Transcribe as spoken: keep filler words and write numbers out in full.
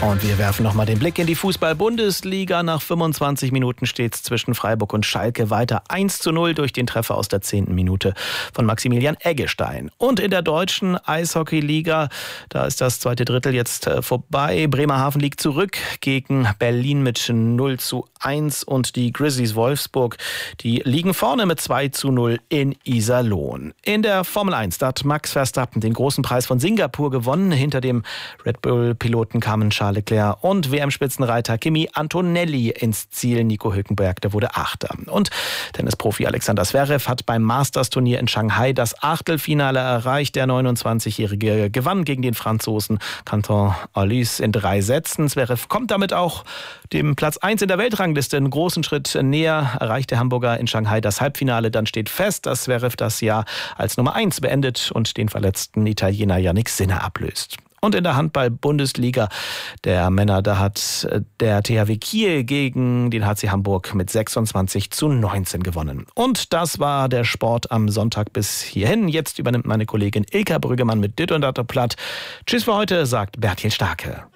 Und wir werfen nochmal den Blick in die Fußball-Bundesliga. Nach fünfundzwanzig Minuten steht es zwischen Freiburg und Schalke weiter eins zu null durch den Treffer aus der zehnten Minute von Maximilian Eggestein. Und in der deutschen Eishockey-Liga, da ist das zweite Drittel jetzt vorbei. Bremerhaven liegt zurück gegen Berlin mit null zu eins und die Grizzlies Wolfsburg, die liegen vorne mit zwei zu null in Iserlohn. In der Formel eins, da hat Max Verstappen den großen Preis von Singapur gewonnen. Hinter dem Red Bull-Piloten kamen Charles Leclerc und W M-Spitzenreiter Kimi Antonelli ins Ziel. Nico Hülkenberg, der wurde Achter. Und Tennisprofi Alexander Zverev hat beim Masters-Turnier in Shanghai das Achtelfinale erreicht. Der neunundzwanzigjährige gewann gegen den Franzosen Quentin Halys in drei Sätzen. Zverev kommt damit auch dem Platz eins in der Weltrangliste einen großen Schritt näher. Erreicht der Hamburger in Shanghai das Halbfinale. Dann steht fest, dass Zverev das Jahr als Nummer eins beendet und den verletzten Italiener Yannick Sinner ablöst. Und in der Handball-Bundesliga der Männer, da hat der T H W Kiel gegen den H C Hamburg mit sechsundzwanzig zu neunzehn gewonnen. Und das war der Sport am Sonntag bis hierhin. Jetzt übernimmt meine Kollegin Ilka Brüggemann mit Dit und Dat Platt. Tschüss für heute, sagt Bertil Starke.